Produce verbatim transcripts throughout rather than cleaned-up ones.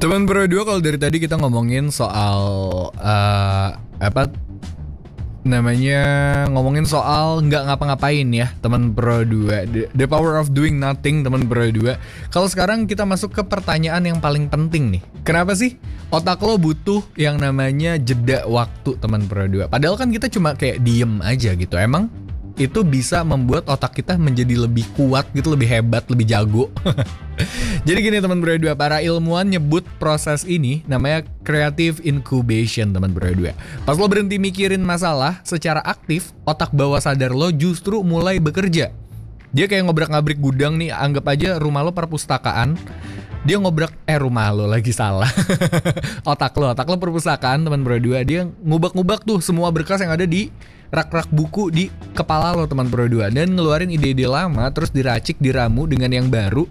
Teman Pro dua, kalau dari tadi kita ngomongin soal uh, apa namanya ngomongin soal nggak ngapa-ngapain ya teman Pro dua, the, the power of doing nothing teman Pro dua. Kalau sekarang kita masuk ke pertanyaan yang paling penting nih. Kenapa sih otak lo butuh yang namanya jeda waktu teman Pro dua? Padahal kan kita cuma kayak diem aja gitu. Emang itu bisa membuat otak kita menjadi lebih kuat gitu, lebih hebat, lebih jago. Jadi gini teman Pro dua, para ilmuwan nyebut proses ini namanya creative incubation teman Pro dua. Pas lo berhenti mikirin masalah secara aktif, otak bawah sadar lo justru mulai bekerja. Dia kayak ngobrak-ngabrik gudang nih, anggap aja rumah lo perpustakaan. Dia ngobrak, eh rumah lo lagi salah. Otak lo, otak lo perpustakaan teman Pro dua. Dia ngubak-ngubak tuh semua berkas yang ada di rak-rak buku di kepala lo teman Pro dua, dan ngeluarin ide-ide lama terus diracik, diramu dengan yang baru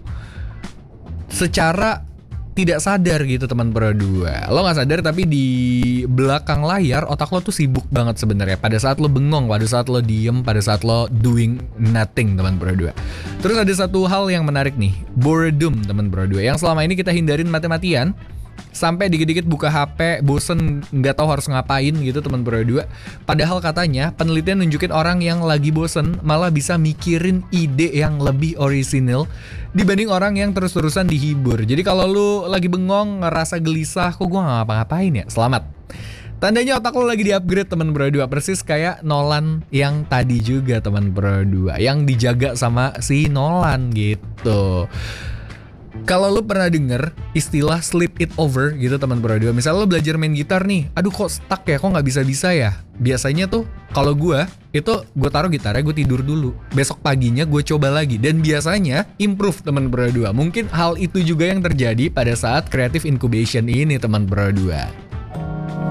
secara tidak sadar gitu teman Pro dua. Lo gak sadar tapi di belakang layar otak lo tuh sibuk banget sebenarnya. Pada saat lo bengong, pada saat lo diem, pada saat lo doing nothing teman Pro dua. Terus ada satu hal yang menarik nih, boredom teman Pro dua, yang selama ini kita hindarin mati-matian. Sampai dikit-dikit buka H P, bosen, nggak tahu harus ngapain gitu teman Pro dua. Padahal katanya penelitian nunjukin orang yang lagi bosen malah bisa mikirin ide yang lebih orisinil dibanding orang yang terus-terusan dihibur. Jadi kalau lu lagi bengong, ngerasa gelisah, kok gue nggak ngapa-ngapain ya? Selamat. Tandanya otak lo lagi di-upgrade teman Pro dua, persis kayak Nolan yang tadi juga teman Pro dua, yang dijaga sama si Nolan gitu. Kalau lo pernah denger istilah sleep it over gitu teman Pro dua, misalnya lo belajar main gitar nih, aduh kok stuck ya, kok nggak bisa-bisa ya. Biasanya tuh kalau gue itu gue taruh gitarnya, gue tidur dulu, besok paginya gue coba lagi, dan biasanya improve teman Pro dua. Mungkin hal itu juga yang terjadi pada saat creative incubation ini teman Pro dua.